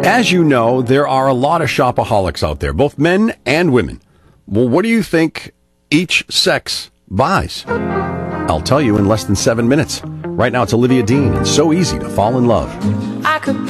As you know, there are a lot of shopaholics out there, both men and women. Well, what do you think each sex buys? I'll tell you in less than 7 minutes. Right now, it's Olivia Dean, and So Easy to Fall in Love. I could